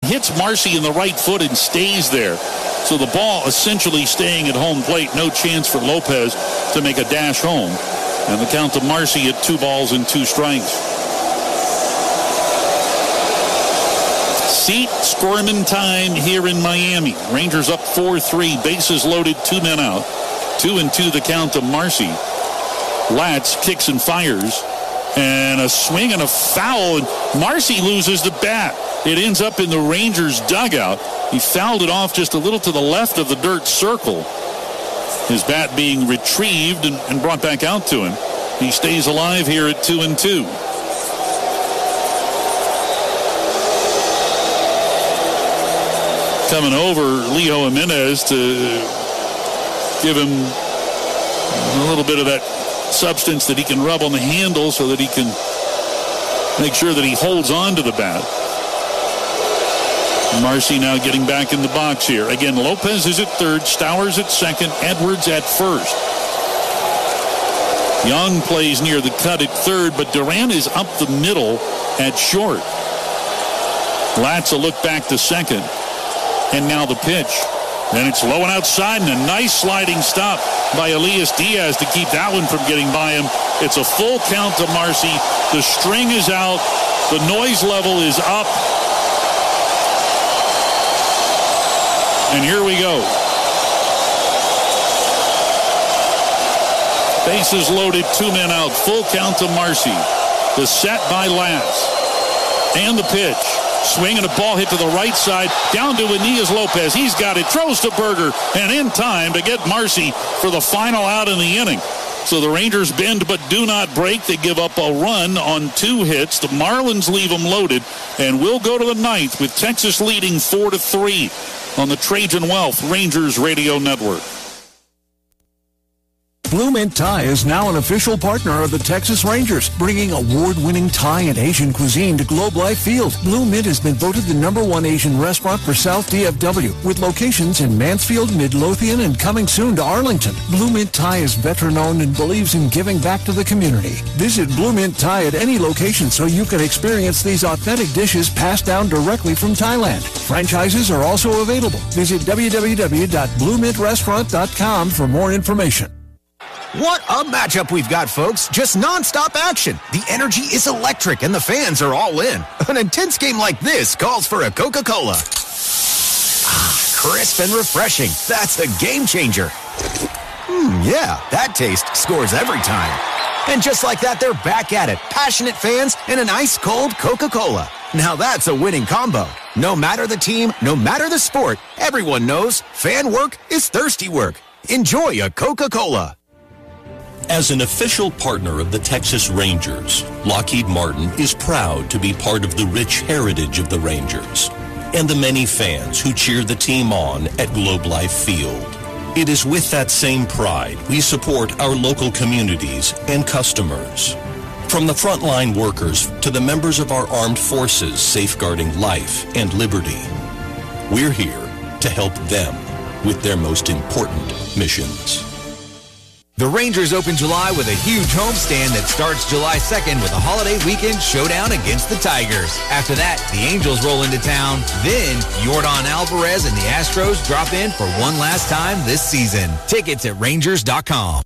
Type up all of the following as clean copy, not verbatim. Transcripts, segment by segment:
hits Marcy in the right foot and stays there. So the ball essentially staying at home plate. No chance for Lopez to make a dash home. And the count to Marcy at 2 balls and 2 strikes. Seat Squirmin' time here in Miami. Rangers up 4-3. Bases loaded, 2 men out. 2-2 the count to Marcy. Latz kicks and fires. And a swing and a foul. And Marcy loses the bat. It ends up in the Rangers dugout. He fouled it off just a little to the left of the dirt circle. His bat being retrieved and brought back out to him. He stays alive here at 2-2. Coming over, Leo Jimenez to give him a little bit of that substance that he can rub on the handle so that he can make sure that he holds on to the bat. Marcy now getting back in the box here. Again, Lopez is at third, Stowers at second, Edwards at first. Young plays near the cut at third, but Duran is up the middle at short. Latz a look back to second. And now the pitch. And it's low and outside, and a nice sliding stop by Elias Diaz to keep that one from getting by him. It's a full count to Marcy. The string is out. The noise level is up. And here we go. Bases loaded, 2 men out. Full count to Marcy. The set by Latz. And the pitch. Swing and a ball hit to the right side. Down to Aeneas Lopez. He's got it. Throws to Berger. And in time to get Marcy for the final out in the inning. So the Rangers bend but do not break. They give up a run on 2 hits. The Marlins leave them loaded. And we'll go to the 9th with Texas leading 4-3 on the Trajan Wealth Rangers Radio Network. Blue Mint Thai is now an official partner of the Texas Rangers, bringing award-winning Thai and Asian cuisine to Globe Life Field. Blue Mint has been voted the #1 Asian restaurant for South DFW, with locations in Mansfield, Midlothian, and coming soon to Arlington. Blue Mint Thai is veteran-owned and believes in giving back to the community. Visit Blue Mint Thai at any location so you can experience these authentic dishes passed down directly from Thailand. Franchises are also available. Visit www.bluemintrestaurant.com for more information. What a matchup we've got, folks. Just nonstop action. The energy is electric and the fans are all in. An intense game like this calls for a Coca-Cola. Crisp and refreshing. That's a game changer. Yeah, that taste scores every time. And just like that, they're back at it. Passionate fans and an ice-cold Coca-Cola. Now that's a winning combo. No matter the team, no matter the sport, everyone knows fan work is thirsty work. Enjoy a Coca-Cola. As an official partner of the Texas Rangers, Lockheed Martin is proud to be part of the rich heritage of the Rangers and the many fans who cheer the team on at Globe Life Field. It is with that same pride we support our local communities and customers. From the frontline workers to the members of our armed forces safeguarding life and liberty, we're here to help them with their most important missions. The Rangers open July with a huge homestand that starts July 2nd with a holiday weekend showdown against the Tigers. After that, the Angels roll into town. Then, Yordan Alvarez and the Astros drop in for one last time this season. Tickets at Rangers.com.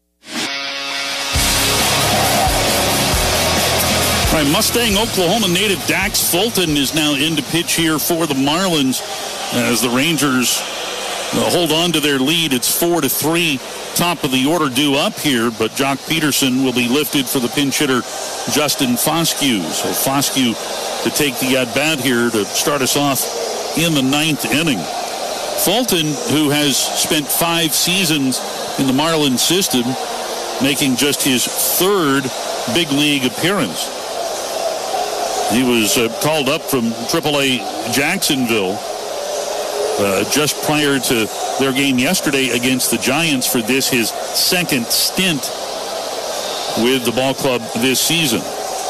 All right, Mustang, Oklahoma native Dax Fulton is now in to pitch here for the Marlins as the Rangers hold on to their lead. It's 4-3. Top of the order due up here, but Jock Peterson will be lifted for the pinch hitter Justin Foscue. So Foscue to take the at-bat here to start us off in the 9th inning. Fulton, who has spent 5 seasons in the Marlins system, making just his 3rd big league appearance. He was called up from AAA Jacksonville just prior to their game yesterday against the Giants for this, his 2nd stint with the ball club this season.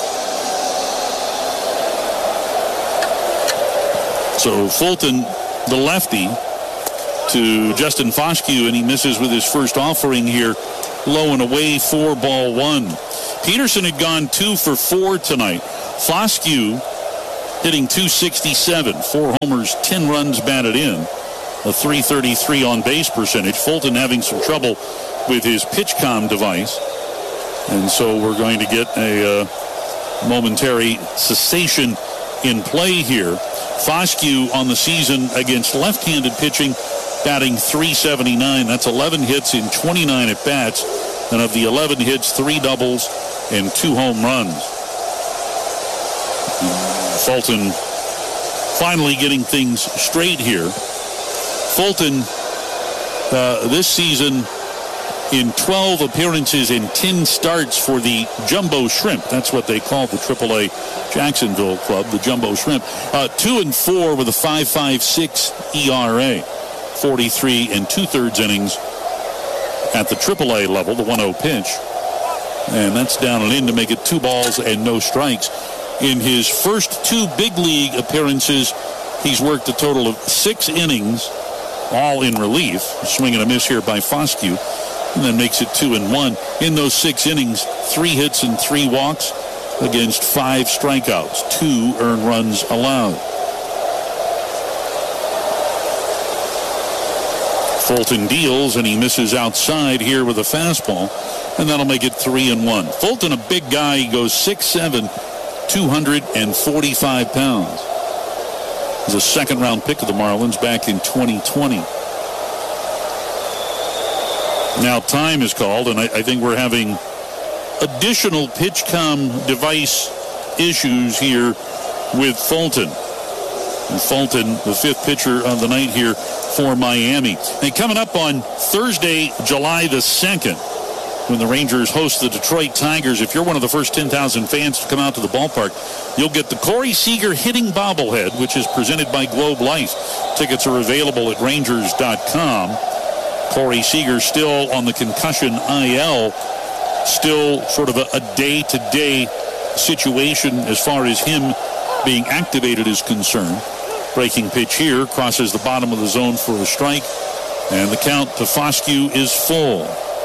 So Fulton, the lefty, to Justin Foscue, and he misses with his first offering here. Low and away, 4-1. Peterson had gone 2 for 4 tonight. Foscue hitting .267, 4 homers, 10 runs batted in, a .333 on base percentage. Fulton having some trouble with his PitchCom device, and so we're going to get a momentary cessation in play here. Foscue on the season against left-handed pitching, batting .379. That's 11 hits in 29 at-bats, and of the 11 hits, 3 doubles and 2 home runs. Fulton finally getting things straight here. Fulton this season in 12 appearances and 10 starts for the Jumbo Shrimp. That's what they call the AAA Jacksonville club, the Jumbo Shrimp. 2-4 with a 5.56 ERA. 43 2/3 innings at the AAA level, the 1-0 pitch. And that's down and in to make it 2 balls and no strikes. In his first 2 big league appearances, he's worked a total of 6 innings, all in relief. Swing and a miss here by Foscue, and then makes it 2-1. In those 6 innings, 3 hits and 3 walks against 5 strikeouts, 2 earned runs allowed. Fulton deals, and he misses outside here with a fastball, and that'll make it 3-1. Fulton, a big guy. He goes 6'7", 245 pounds. He's a second-round pick of the Marlins back in 2020. Now time is called, and I think we're having additional PitchCom device issues here with Fulton. And Fulton, the 5th pitcher of the night here for Miami. And coming up on Thursday, July the 2nd, when the Rangers host the Detroit Tigers, if you're one of the first 10,000 fans to come out to the ballpark, you'll get the Corey Seager hitting bobblehead, which is presented by Globe Life. Tickets are available at Rangers.com. Corey Seager still on the concussion IL, still sort of a day-to-day situation as far as him being activated is concerned. Breaking pitch here, crosses the bottom of the zone for a strike, and the count to Foscue is full.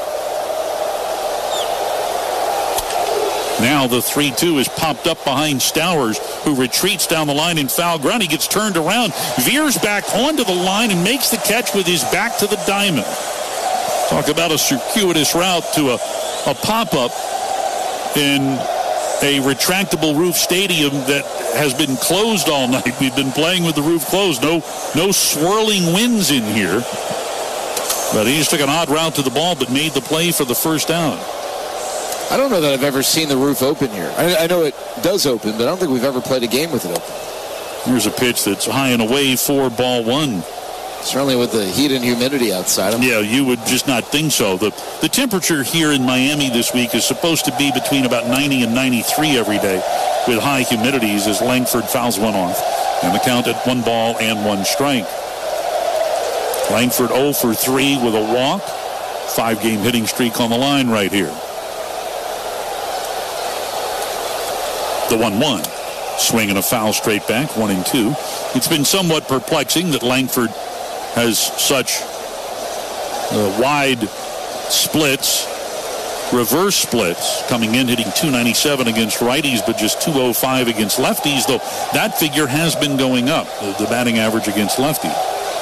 Now the 3-2 is popped up behind Stowers, who retreats down the line in foul ground. He gets turned around, veers back onto the line, and makes the catch with his back to the diamond. Talk about a circuitous route to a pop-up in a retractable roof stadium that has been closed all night. We've been playing with the roof closed. No swirling winds in here. But he just took an odd route to the ball, but made the play for the first out. I don't know that I've ever seen the roof open here. I know it does open, but I don't think we've ever played a game with it open. Here's a pitch that's high and away for ball 1. Certainly with the heat and humidity outside. Yeah, you would just not think so. The temperature here in Miami this week is supposed to be between about 90 and 93 every day with high humidities as Langford fouls one off. And the count at 1 ball and 1 strike. Langford 0 for 3 with a walk. 5-game hitting streak on the line right here. The 1-1. Swing and a foul straight back, 1-2. It's been somewhat perplexing that Langford has such wide splits, reverse splits, coming in hitting .297 against righties, but just .205 against lefties, though that figure has been going up, the batting average against lefties.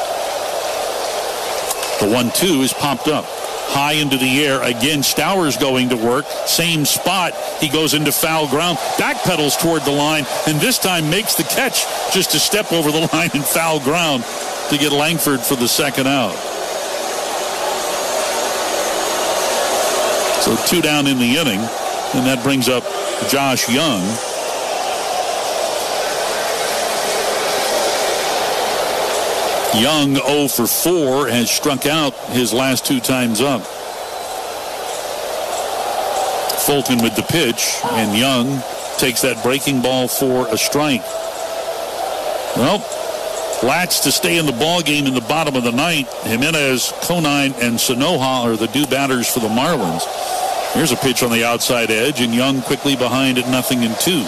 The 1-2 is popped up. High into the air. Again, Stowers going to work. Same spot. He goes into foul ground. Backpedals toward the line, and this time makes the catch just to step over the line in foul ground to get Langford for the second out. So 2 down in the inning, and that brings up Josh Young. Young 0 for 4 has struck out his last 2 times up. Fulton with the pitch, and Young takes that breaking ball for a strike. Well, Latch to stay in the ball game in the bottom of the ninth. Jimenez, Conine, and Sanoja are the 2 batters for the Marlins. Here's a pitch on the outside edge, and Young quickly behind at 0-2.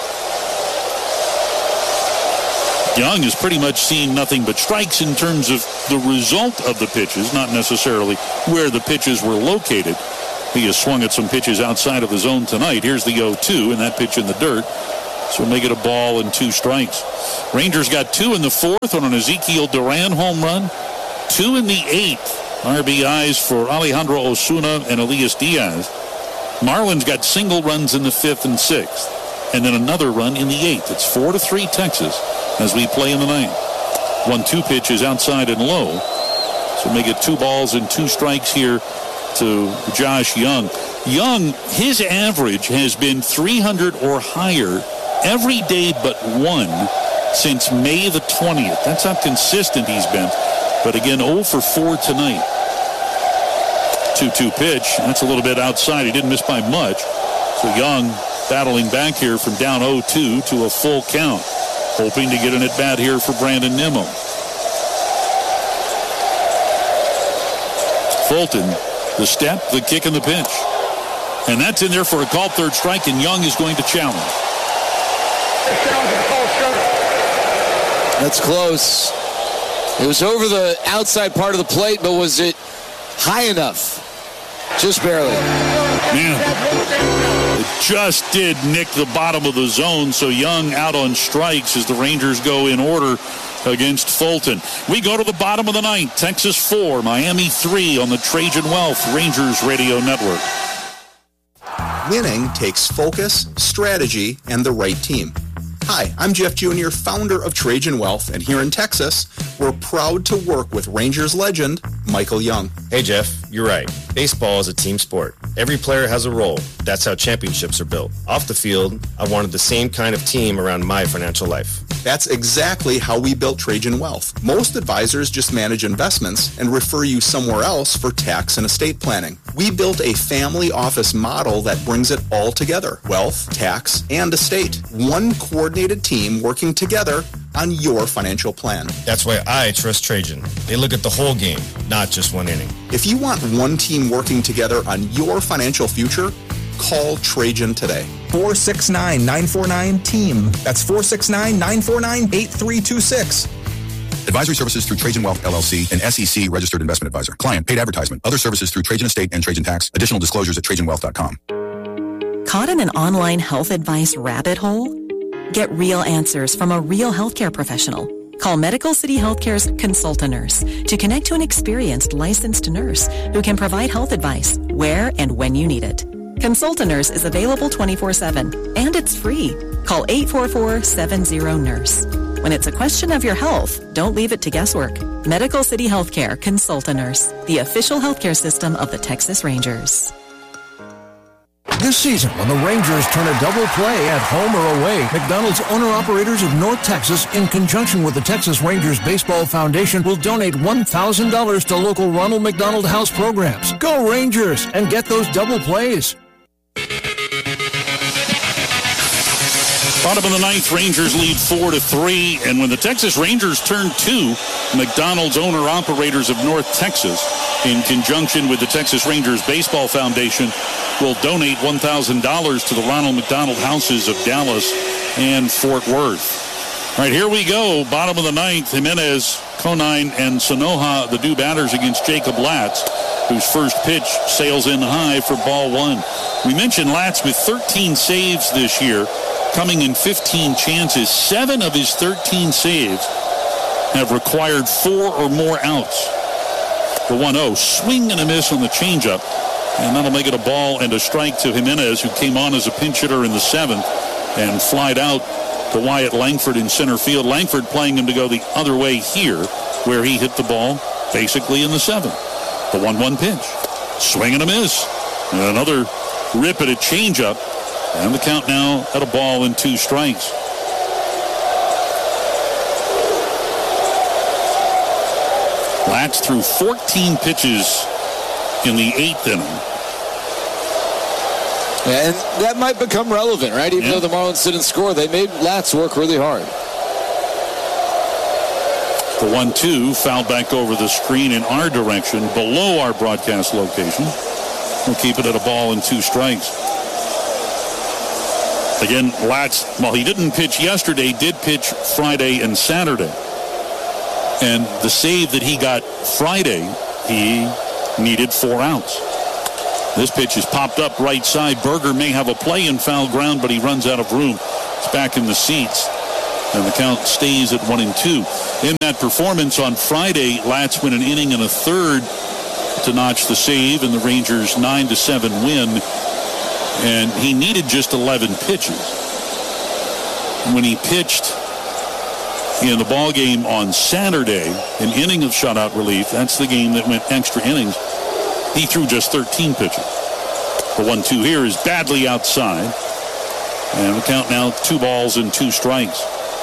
Young has pretty much seen nothing but strikes in terms of the result of the pitches, not necessarily where the pitches were located. He has swung at some pitches outside of the zone tonight. Here's the 0-2, and that pitch in the dirt So make it a ball and 2 strikes. Rangers got 2 in the 4th on an Ezekiel Duran home run. 2 in the 8th. RBIs for Alejandro Osuna and Elias Diaz. Marlins got single runs in the 5th and 6th. And then another run in the 8th. It's 4-3 Texas as we play in the 9th. 1-2 pitch is outside and low. So make it 2 balls and 2 strikes here to Josh Young. Young, his average has been 300 or higher every day but one since May the 20th. That's how consistent he's been. But again, 0 for 4 tonight. 2-2 pitch. That's a little bit outside. He didn't miss by much. So Young battling back here from down 0-2 to a full count. Hoping to get an at-bat here for Brandon Nimmo. Fulton, the step, the kick, and the pitch. And that's in there for a called 3rd strike, and Young is going to challenge. That's close. It was over the outside part of the plate, but was it high enough? Just barely. Man, it just did nick the bottom of the zone, so Young out on strikes as the Rangers go in order against Fulton. We go to the bottom of the 9th. Texas 4, Miami 3 on the Trajan Wealth Rangers Radio Network. Winning takes focus, strategy, and the right team. Hi, I'm Jeff Jr., founder of Trajan Wealth, and here in Texas, we're proud to work with Rangers legend, Michael Young. Hey, Jeff, you're right. Baseball is a team sport. Every player has a role. That's how championships are built. Off the field, I wanted the same kind of team around my financial life. That's exactly how we built Trajan Wealth. Most advisors just manage investments and refer you somewhere else for tax and estate planning. We built a family office model that brings it all together. Wealth, tax, and estate. One coordinated team working together on your financial plan. That's why I trust Trajan. They look at the whole game, not just one inning. If you want one team working together on your financial future, call Trajan today. 469-949-TEAM. That's 469-949-8326. Advisory services through Trajan Wealth, LLC, an SEC registered investment advisor. Client paid advertisement. Other services through Trajan Estate and Trajan Tax. Additional disclosures at TrajanWealth.com. Caught in an online health advice rabbit hole? Get real answers from a real healthcare professional. Call Medical City Healthcare's Consult a Nurse to connect to an experienced licensed nurse who can provide health advice where and when you need it. Consult a Nurse is available 24/7 and it's free. Call 844-70-NURSE. When it's a question of your health, don't leave it to guesswork. Medical City Healthcare Consult a Nurse, the official healthcare system of the Texas Rangers. This season, when the Rangers turn a double play at home or away, McDonald's owner-operators of North Texas, in conjunction with the Texas Rangers Baseball Foundation, will donate $1,000 to local Ronald McDonald House programs. Go Rangers and get those double plays. Bottom of the 9th, Rangers lead 4-3. And when the Texas Rangers turn 2, McDonald's owner-operators of North Texas, in conjunction with the Texas Rangers Baseball Foundation, will donate $1,000 to the Ronald McDonald Houses of Dallas and Fort Worth. All right, here we go. Bottom of the 9th, Jimenez, Conine, and Sonoja, the new batters against Jacob Latz, whose first pitch sails in high for ball 1. We mentioned Latz with 13 saves this year, coming in 15 chances. 7 of his 13 saves have required 4 or more outs. The 1-0, swing and a miss on the changeup, and that'll make it a ball and a strike to Jimenez, who came on as a pinch hitter in the 7th and flied out to Wyatt Langford in center field. Langford playing him to go the other way here, where he hit the ball basically in the 7th. The 1-1 pitch, swing and a miss, and another rip at a changeup, and the count now at a ball and 2 strikes. Latz threw 14 pitches in the 8th inning. And that might become relevant, right? Even though the Marlins didn't score, they made Latz work really hard. The 1-2 fouled back over the screen in our direction, below our broadcast location. We'll keep it at a ball and 2 strikes. Again, Latz, while he didn't pitch yesterday, did pitch Friday and Saturday. And the save that he got Friday, he needed 4 outs. This pitch is popped up right side. Berger may have a play in foul ground, but he runs out of room. It's back in the seats. And the count stays at 1-2. In that performance on Friday, Latz went an inning and a third to notch the save in the Rangers' 9-7 win. And he needed just 11 pitches. When he pitched in the ball game on Saturday, an inning of shutout relief, that's the game that went extra innings, he threw just 13 pitches. The 1-2 here is badly outside. And the count now 2 balls and 2 strikes.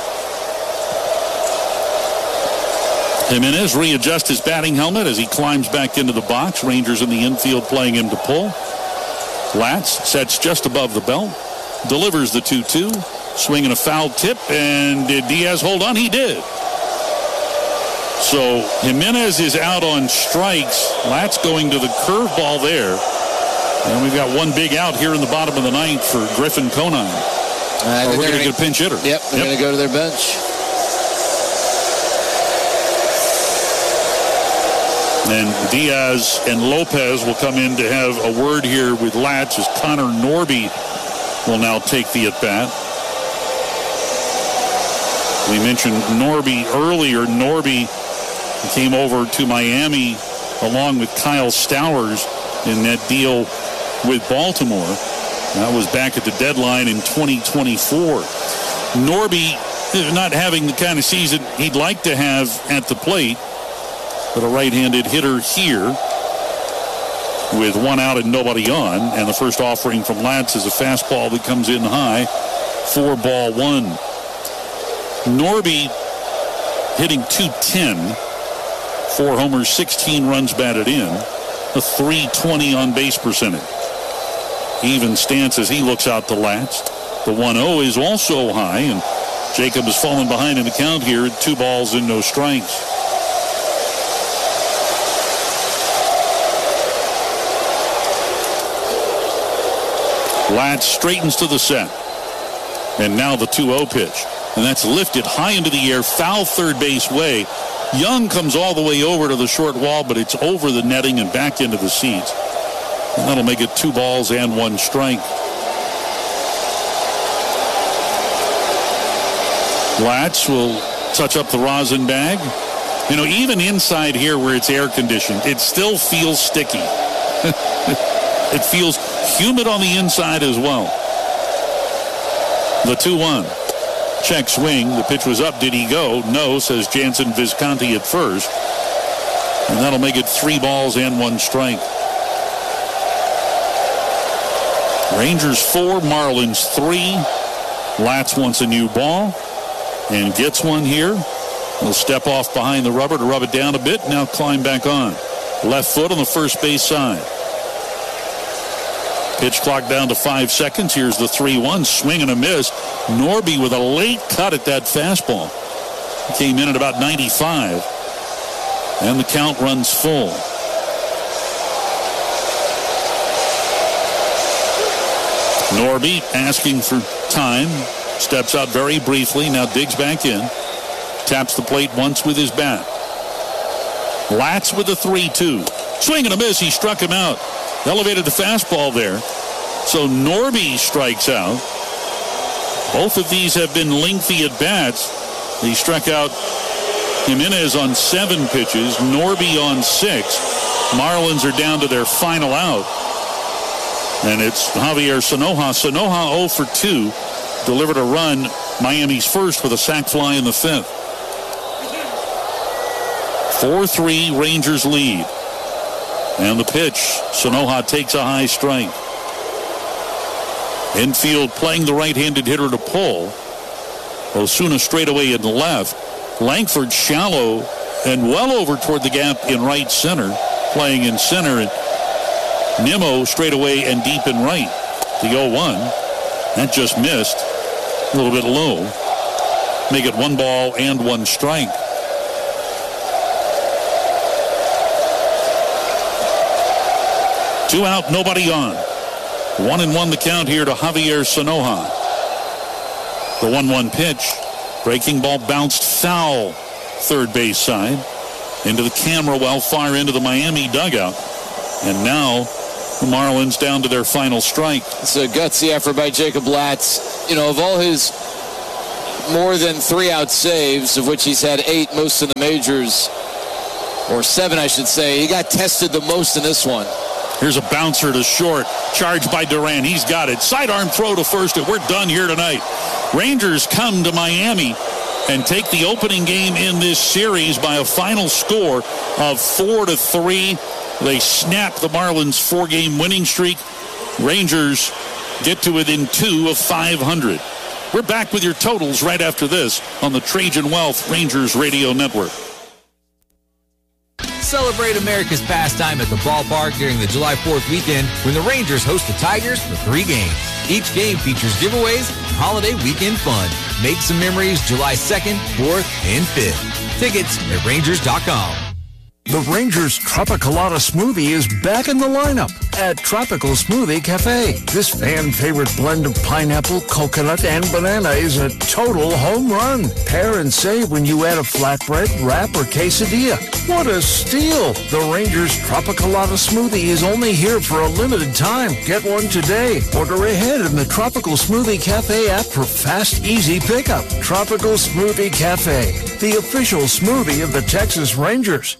Jimenez readjusts his batting helmet as he climbs back into the box. Rangers in the infield playing him to pull. Latz sets just above the belt. Delivers the 2-2. Swinging a foul tip. And did Diaz hold on? He did. So Jimenez is out on strikes. Latz going to the curveball there. And we've got one big out here in the bottom of the ninth for Griffin Conine. We're going to get a pinch hitter. Yep, they're going to go to their bench. And Diaz and Lopez will come in to have a word here with Latz as Connor Norby will now take the at-bat. We mentioned Norby earlier. Norby came over to Miami along with Kyle Stowers in that deal with Baltimore. That was back at the deadline in 2024. Norby not having the kind of season he'd like to have at the plate, but a right-handed hitter here with 1 out and nobody on. And the first offering from Latz is a fastball that comes in high. 4-1. Norby hitting .210. 4 homers, 16 runs batted in. A .320 on-base percentage. Even stance as he looks out to Latz. The 1-0 is also high, and Jacob has fallen behind in the count here at 2 balls and no strikes. Latz straightens to the set. And now the 2-0 pitch. And that's lifted high into the air, foul third base way. Young comes all the way over to the short wall, but it's over the netting and back into the seats. And that'll make it 2 balls and 1 strike. Latz will touch up the rosin bag. You know, even inside here where it's air conditioned, it still feels sticky. It feels humid on the inside as well. The 2-1. Check swing. The pitch was up. Did he go? No, says Jansen Visconti at first. And that'll make it 3 balls and 1 strike. Rangers 4, Marlins 3. Latz wants a new ball and gets one here. He'll step off behind the rubber to rub it down a bit. Now climb back on. Left foot on the first base side. Pitch clock down to 5 seconds. Here's the 3-1. Swing and a miss. Norby with a late cut at that fastball. Came in at about 95. And the count runs full. Norby asking for time. Steps out very briefly. Now digs back in. Taps the plate once with his bat. Latz with the 3-2. Swing and a miss. He struck him out. Elevated the fastball there. So Norby strikes out. Both of these have been lengthy at bats. He struck out Jimenez on 7 pitches. Norby on 6. Marlins are down to their final out. And it's Javier Sanoja. Sanoja 0 for 2. Delivered a run. Miami's first with a sac fly in the 5th. 4-3 Rangers lead. And the pitch, Sanoja takes a high strike. Infield playing the right-handed hitter to pull. Osuna straightaway in the left. Langford shallow and well over toward the gap in right center. Playing in center. And Nimmo straightaway and deep in right. The 0-1. That just missed. A little bit low. Make it 1 ball and 1 strike. Two out, nobody on. 1-1 the count here to Javier Sanoja. The 1-1 pitch. Breaking ball bounced foul. Third base side. Into the camera well far into the Miami dugout. And now The Marlins down to their final strike. It's a gutsy effort by Jacob Latz. You know, of all his more than 3-out saves, of which he's had 8, most in the majors, or 7, I should say, he got tested the most in this one. Here's a bouncer to short. Charged by Duran. He's got it. Sidearm throw to first, and we're done here tonight. Rangers come to Miami and take the opening game in this series by a final score of 4-3. They snap the Marlins' 4-game winning streak. Rangers get to within 2 of 500. We're back with your totals right after this on the Trajan Wealth Rangers Radio Network. Celebrate America's pastime at the ballpark during the July 4th weekend when the Rangers host the Tigers for 3 games. Each game features giveaways and holiday weekend fun. Make some memories July 2nd, 4th, and 5th. Tickets at Rangers.com. The Rangers Tropicolata Smoothie is back in the lineup at Tropical Smoothie Cafe. This fan-favorite blend of pineapple, coconut, and banana is a total home run. Pair and save when you add a flatbread, wrap, or quesadilla. What a steal! The Rangers Tropicolata Smoothie is only here for a limited time. Get one today. Order ahead in the Tropical Smoothie Cafe app for fast, easy pickup. Tropical Smoothie Cafe, the official smoothie of the Texas Rangers.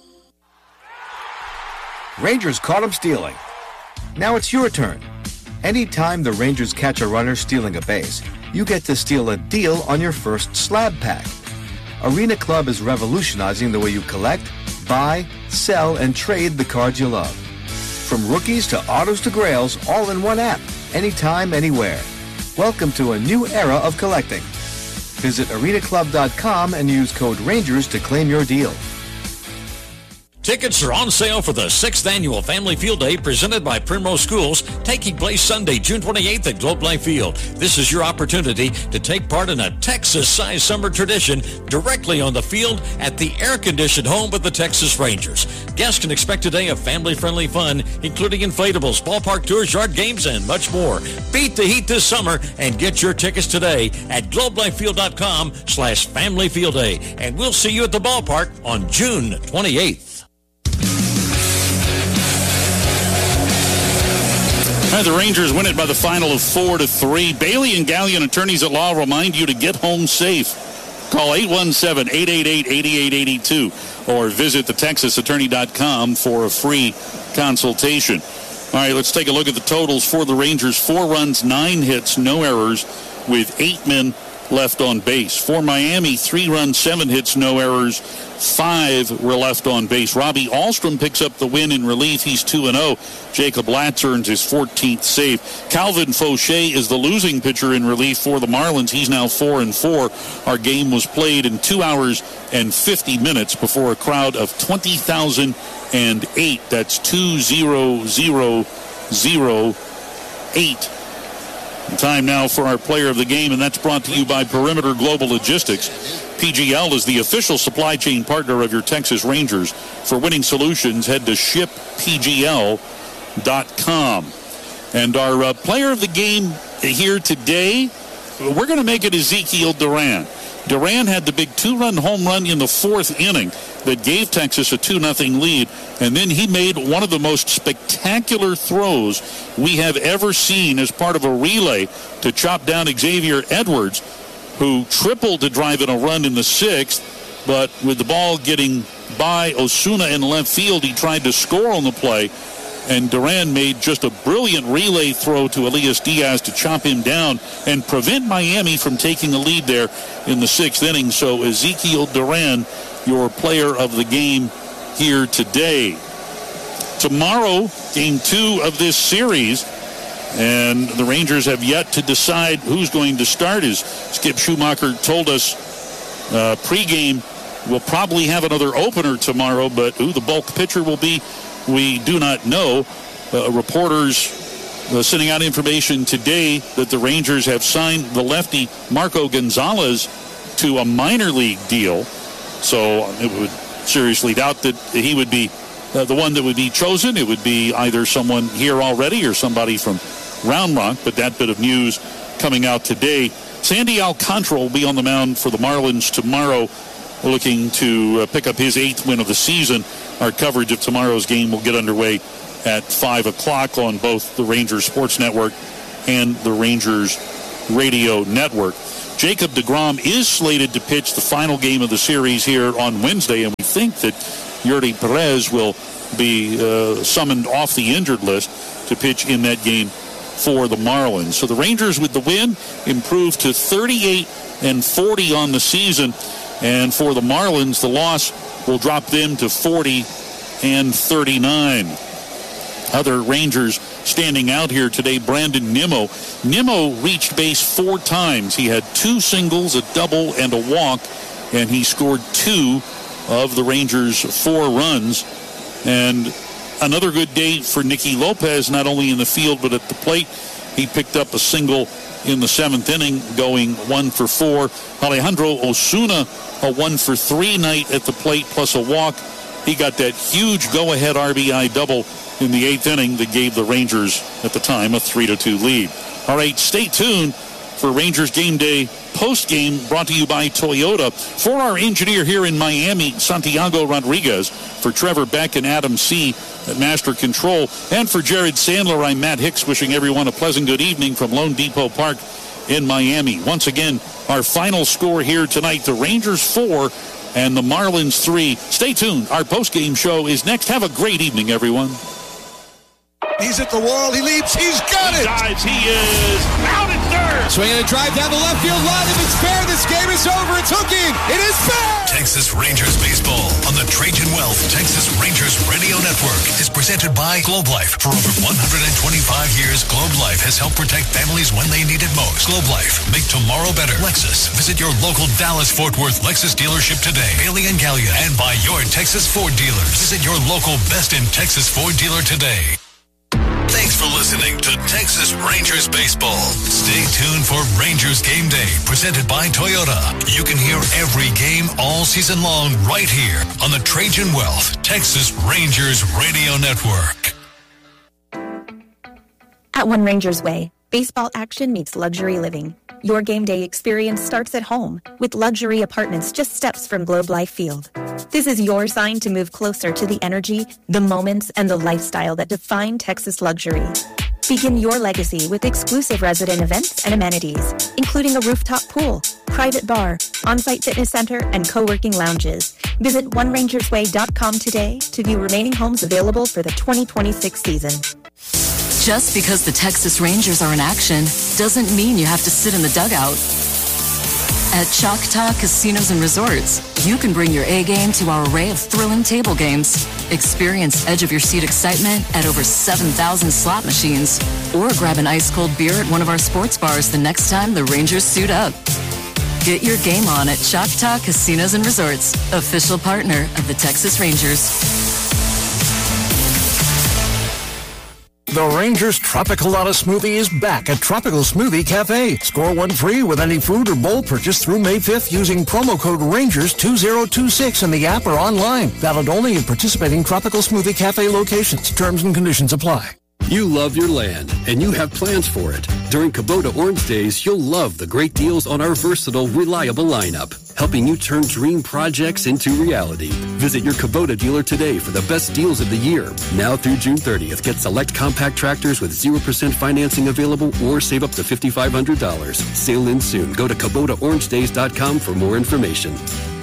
Rangers caught him stealing. Now it's your turn. Anytime the Rangers catch a runner stealing a base, you get to steal a deal on your first slab pack. Arena Club is revolutionizing the way you collect, buy, sell, and trade the cards you love. From rookies to autos to grails, all in one app, anytime, anywhere. Welcome to a new era of collecting. Visit arenaclub.com and use code RANGERS to claim your deal. Tickets are on sale for the 6th Annual Family Field Day presented by Primrose Schools, taking place Sunday, June 28th at Globe Life Field. This is your opportunity to take part in a Texas-sized summer tradition directly on the field at the air-conditioned home of the Texas Rangers. Guests can expect a day of family-friendly fun, including inflatables, ballpark tours, yard games, and much more. Beat the heat this summer and get your tickets today at globelifefield.com/Family Field Day. And we'll see you at the ballpark on June 28th. The Rangers win it by the final of 4-3. Bailey and Gallion Attorneys at Law remind you to get home safe. Call 817-888-8882 or visit thetexasattorney.com for a free consultation. All right, let's take a look at the totals for the Rangers. 4 runs, 9 hits, no errors, with 8 men left on base. For Miami, 3 runs, 7 hits, no errors, 5 were left on base. Robbie Ahlstrom picks up the win in relief. He's 2-0. Jacob Latz earns his 14th save. Calvin Fauché is the losing pitcher in relief for the Marlins. He's now 4-4. Our game was played in 2 hours and 50 minutes before a crowd of 20,008. That's 2,008. Time now for our player of the game, and that's brought to you by Perimeter Global Logistics. PGL is the official supply chain partner of your Texas Rangers. For winning solutions, head to shippgl.com. And our player of the game here today, we're going to make it Ezekiel Duran. Duran had the big 2-run home run in the 4th inning that gave Texas a 2-0 lead, and then he made one of the most spectacular throws we have ever seen as part of a relay to chop down Xavier Edwards, who tripled to drive in a run in the 6th, but with the ball getting by Osuna in left field, he tried to score on the play, and Duran made just a brilliant relay throw to Elias Diaz to chop him down and prevent Miami from taking a lead there in the 6th inning. So Ezekiel Duran, your player of the game here today. Tomorrow, game 2 of this series, and the Rangers have yet to decide who's going to start. As Skip Schumacher told us pregame, we'll probably have another opener tomorrow, but who the bulk pitcher will be, we do not know. Reporters sending out information today that the Rangers have signed the lefty Marco Gonzalez to a minor league deal. So it would seriously doubt that he would be the one that would be chosen. It would be either someone here already or somebody from Round Rock, but that bit of news coming out today. Sandy Alcantara will be on the mound for the Marlins tomorrow, looking to pick up his 8th win of the season. Our coverage of tomorrow's game will get underway at 5 o'clock on both the Rangers Sports Network and the Rangers Radio Network. Jacob deGrom is slated to pitch the final game of the series here on Wednesday, and we think that Yuri Perez will be summoned off the injured list to pitch in that game for the Marlins. So the Rangers, with the win, improved to 38-40 on the season, and for the Marlins, the loss will drop them to 40-39. Other Rangers standing out here today, Brandon Nimmo. Nimmo reached base 4 times. He had 2 singles, a double, and a walk, and he scored 2 of the Rangers' 4 runs. And another good day for Nicky Lopez, not only in the field but at the plate. He picked up a single in the 7th inning, going 1 for 4. Alejandro Osuna, a 1 for 3 night at the plate, plus a walk. He got that huge go-ahead RBI double in the 8th inning that gave the Rangers, at the time, a 3-2 lead. All right, stay tuned for Rangers Game Day post-game, brought to you by Toyota. For our engineer here in Miami, Santiago Rodriguez. For Trevor Beck and Adam C. at Master Control. And for Jared Sandler, I'm Matt Hicks, wishing everyone a pleasant good evening from Lone Depot Park in Miami. Once again, our final score here tonight, the Rangers 4 and the Marlins 3. Stay tuned. Our post-game show is next. Have a great evening, everyone. He's at the wall. He leaps. He's got it. Dives. He is out at third. Swinging a drive down the left field line. If it's fair, this game is over. It's hooking. It is fair. Texas Rangers baseball on the Trajan Wealth Texas Rangers Radio Network is presented by Globe Life. For over 125 years, Globe Life has helped protect families when they need it most. Globe Life. Make tomorrow better. Lexus. Visit your local Dallas-Fort Worth Lexus dealership today. Bailey and Gallia. And by your Texas Ford dealers. Visit your local Best in Texas Ford dealer today. Thanks for listening to Texas Rangers Baseball. Stay tuned for Rangers Game Day, presented by Toyota. You can hear every game all season long right here on the Trajan Wealth Texas Rangers Radio Network. At One Rangers Way, baseball action meets luxury living. Your game day experience starts at home with luxury apartments just steps from Globe Life Field. This is your sign to move closer to the energy, the moments, and the lifestyle that define Texas luxury. Begin your legacy with exclusive resident events and amenities, including a rooftop pool, private bar, on-site fitness center, and co-working lounges. Visit OneRangersWay.com today to view remaining homes available for the 2026 season. Just because the Texas Rangers are in action doesn't mean you have to sit in the dugout. At Choctaw Casinos and Resorts, you can bring your A game to our array of thrilling table games. Experience edge-of-your-seat excitement at over 7,000 slot machines. Or grab an ice-cold beer at one of our sports bars the next time the Rangers suit up. Get your game on at Choctaw Casinos and Resorts, official partner of the Texas Rangers. The Rangers Tropicalata Smoothie is back at Tropical Smoothie Cafe. Score one free with any food or bowl purchase through May 5th using promo code RANGERS2026 in the app or online. Valid only in participating Tropical Smoothie Cafe locations. Terms and conditions apply. You love your land, and you have plans for it. During Kubota Orange Days, you'll love the great deals on our versatile, reliable lineup, helping you turn dream projects into reality. Visit your Kubota dealer today for the best deals of the year. Now through June 30th, get select compact tractors with 0% financing available or save up to $5,500. Sale ends soon. Go to KubotaOrangeDays.com for more information.